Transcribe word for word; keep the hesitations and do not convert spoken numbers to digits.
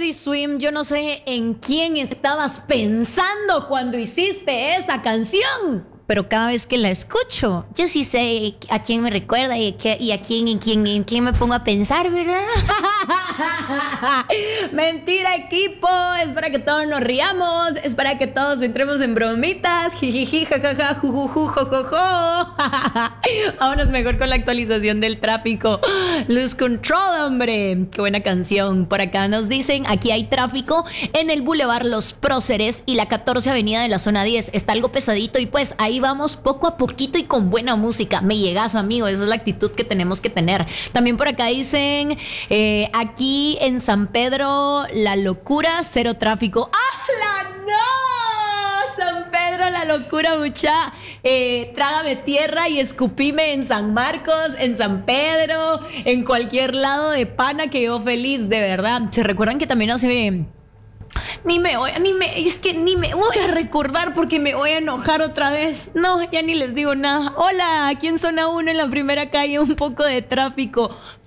Teddy Swim, yo no sé en quién estabas pensando cuando hiciste esa canción, pero cada vez que la escucho, yo sí sé a quién me recuerda y, que, y a quién, en quién, en quién me pongo a pensar, ¿verdad? Mentira, equipo, es para que todos nos riamos, es para que todos entremos en bromitas, jijiji, jajaja, jujuju, jojojo. Vámonos mejor con la actualización del tráfico. Lose Control, hombre, qué buena canción. Por acá nos dicen, aquí hay tráfico en el Boulevard Los Próceres y la catorce Avenida de la Zona diez. Está algo pesadito y pues ahí vamos poco a poquito y con buena música. Me llegas, amigo, esa es la actitud que tenemos que tener. También por acá dicen, eh, aquí en San Pedro, la locura, cero tráfico. ¡Hala, no! San Pedro, la locura, mucha. Eh, trágame tierra y escupime en San Marcos, en San Pedro, en cualquier lado de pana, que yo feliz, de verdad. ¿Se recuerdan que también hace... Ni me voy, ni me, es que ni me voy a recordar porque me voy a enojar otra vez. No, ya ni les digo nada. Hola, aquí en zona uno, en la primera calle, un poco de tráfico.